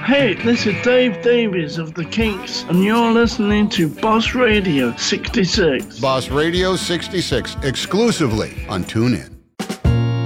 Hey, this is Dave Davies of The Kinks, and you're listening to Boss Radio 66. Boss Radio 66, exclusively on TuneIn.